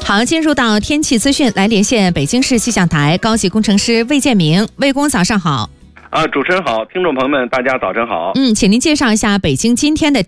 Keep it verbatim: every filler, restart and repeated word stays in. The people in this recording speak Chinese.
好，进入到天气资讯，来连线北京市气象台高级工程师魏建明。魏工早上好。 啊，主持人好，听众朋友们大家早晨好。 嗯，请您介绍一下北京今天的